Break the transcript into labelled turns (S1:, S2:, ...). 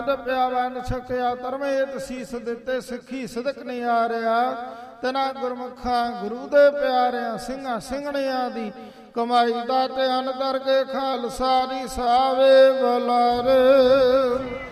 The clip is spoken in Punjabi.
S1: ਜਪਿਆ ਵੰਡ ਛਕਿਆ ਧਰਮੇਤ ਸੀਸ ਦਿੱਤੇ ਸਿੱਖੀ ਸਿਦਕ ਨਹੀਂ ਆ ਰਿਹਾ ਤਨਾ ਗੁਰਮੁਖਾਂ ਗੁਰੂ ਦੇ ਪਿਆਰਿਆਂ ਸਿੰਘਾਂ ਸਿੰਘਣਿਆਂ ਦੀ ਕਮਾਈ ਦਾ ਧਿਆਨ ਕਰਕੇ ਖਾਲਸਾ ਦੀ ਸਾਵੇ ਬੁਲਾਰੇ।